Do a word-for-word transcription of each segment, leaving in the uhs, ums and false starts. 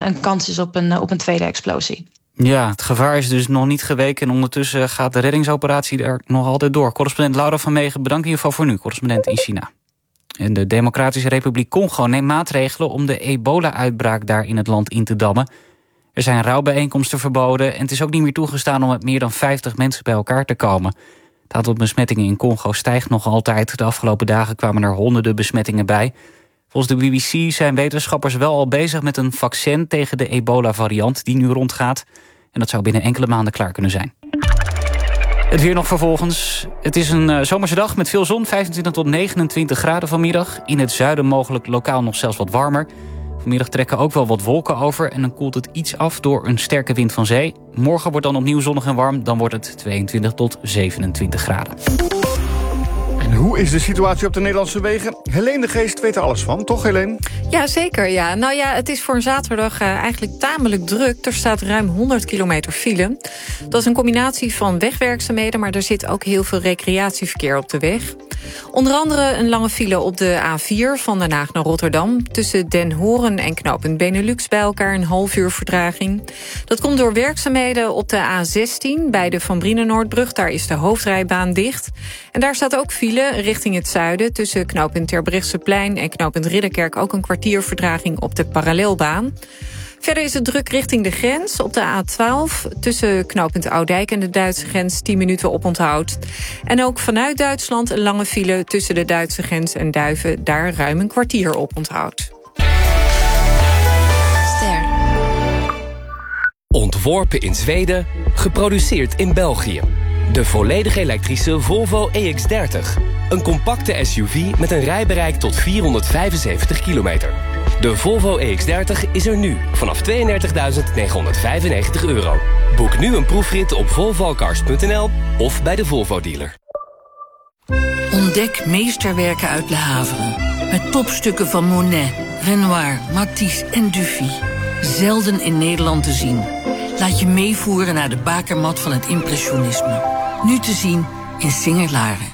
een kans is op een, op een tweede explosie. Ja, het gevaar is dus nog niet geweken en ondertussen gaat de reddingsoperatie er nog altijd door. Correspondent Laura van Meegen, bedankt in ieder geval voor nu, correspondent in China. En de Democratische Republiek Congo neemt maatregelen om de ebola-uitbraak daar in het land in te dammen. Er zijn rouwbijeenkomsten verboden en het is ook niet meer toegestaan om met meer dan vijftig mensen bij elkaar te komen. Het aantal besmettingen in Congo stijgt nog altijd. De afgelopen dagen kwamen er honderden besmettingen bij. Volgens de B B C zijn wetenschappers wel al bezig met een vaccin tegen de ebola-variant die nu rondgaat. En dat zou binnen enkele maanden klaar kunnen zijn. Het weer nog vervolgens. Het is een uh, zomerse dag met veel zon, vijfentwintig tot negenentwintig graden vanmiddag. In het zuiden mogelijk lokaal nog zelfs wat warmer. Vanmiddag trekken ook wel wat wolken over en dan koelt het iets af door een sterke wind van zee. Morgen wordt dan opnieuw zonnig en warm, dan wordt het tweeëntwintig tot zevenentwintig graden. En hoe is de situatie op de Nederlandse wegen? Helene de Geest weet er alles van, toch Helene? Ja, zeker. Ja. Nou ja, het is voor een zaterdag uh, eigenlijk tamelijk druk. Er staat ruim honderd kilometer file. Dat is een combinatie van wegwerkzaamheden, maar er zit ook heel veel recreatieverkeer op de weg. Onder andere een lange file op de A vier van Den Haag naar Rotterdam. Tussen Den Horen en knooppunt Benelux bij elkaar een half uur vertraging. Dat komt door werkzaamheden op de A zestien bij de Van Brienenoordbrug. Daar is de hoofdrijbaan dicht. En daar staat ook file richting het zuiden. Tussen knooppunt Terbrechtseplein en knooppunt Ridderkerk ook een kwartier vertraging op de parallelbaan. Verder is het druk richting de grens op de A twaalf. Tussen knooppunt Oudijk en de Duitse grens tien minuten oponthoud. En ook vanuit Duitsland een lange file tussen de Duitse grens en Duiven. Daar ruim een kwartier oponthoud. Ster. Ontworpen in Zweden, geproduceerd in België. De volledig elektrische Volvo E X dertig. Een compacte S U V met een rijbereik tot vierhonderdvijfenzeventig kilometer. De Volvo E X dertig is er nu vanaf tweeëndertigduizend negenhonderdvijfennegentig euro. Boek nu een proefrit op volvocars punt n l of bij de Volvo-dealer. Ontdek meesterwerken uit Le Havre. Met topstukken van Monet, Renoir, Matisse en Dufy. Zelden in Nederland te zien. Laat je meevoeren naar de bakermat van het impressionisme. Nu te zien in Singer-Laren.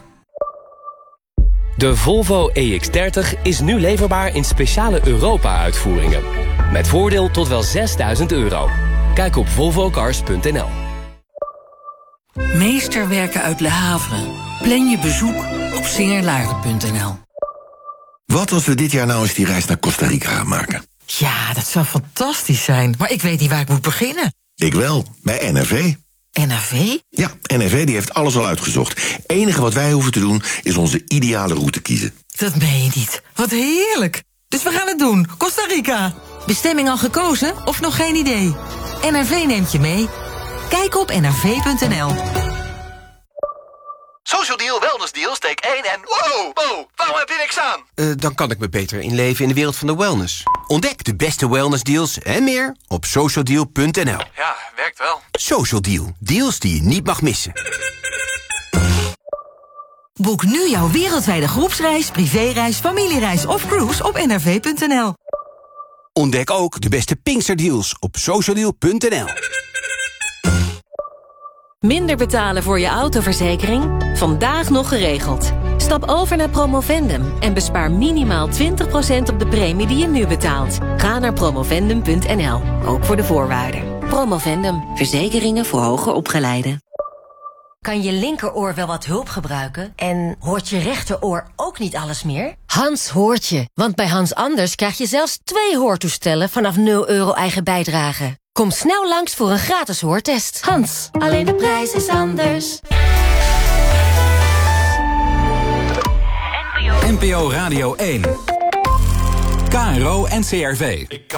De Volvo E X dertig is nu leverbaar in speciale Europa-uitvoeringen. Met voordeel tot wel zesduizend euro. Kijk op volvocars punt n l. Meesterwerken uit Le Havre. Plan je bezoek op singerlaren punt n l. Wat als we dit jaar nou eens die reis naar Costa Rica gaan maken? Ja, dat zou fantastisch zijn. Maar ik weet niet waar ik moet beginnen. Ik wel, bij N R V. N R V? Ja, N R V die heeft alles al uitgezocht. Het enige wat wij hoeven te doen is onze ideale route kiezen. Dat meen je niet. Wat heerlijk. Dus we gaan het doen. Costa Rica. Bestemming al gekozen of nog geen idee? N R V neemt je mee. Kijk op n r v punt n l. Social Deal, Wellness Deal, steek één en wow, wow, waarom heb je niks aan? Uh, dan kan ik me beter inleven in de wereld van de wellness. Ontdek de beste wellness deals en meer op social deal punt n l. Ja, werkt wel. Social Deal, deals die je niet mag missen. Boek nu jouw wereldwijde groepsreis, privéreis, familiereis of cruise op n r v punt n l. Ontdek ook de beste Pinkster-deals op social deal punt n l. Minder betalen voor je autoverzekering? Vandaag nog geregeld. Stap over naar Promovendum en bespaar minimaal twintig procent op de premie die je nu betaalt. Ga naar promovendum punt n l, ook voor de voorwaarden. Promovendum, verzekeringen voor hoger opgeleiden. Kan je linkeroor wel wat hulp gebruiken? En hoort je rechteroor ook niet alles meer? Hans hoort je, want bij Hans Anders krijg je zelfs twee hoortoestellen vanaf nul euro eigen bijdrage. Kom snel langs voor een gratis hoortest. Hans, alleen de prijs is anders. N P O Radio één. K R O en C R V.